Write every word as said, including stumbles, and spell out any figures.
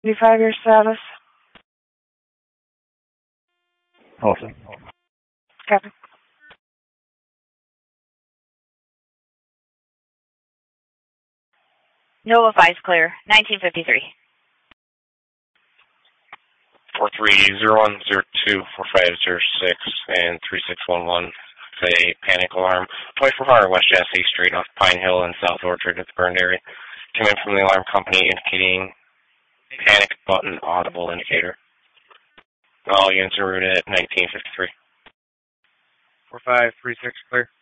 Five year status. Awesome. Copy. Nova five clear. nineteen fifty-three. four three zero one zero two four five zero six and three six one one. A panic alarm. twenty-four hundred West Jesse Street off Pine Hill and South Orchard at the burned area. Came in from the alarm company indicating panic button audible indicator. All units are routed at nineteen fifty-three. four five three six clear.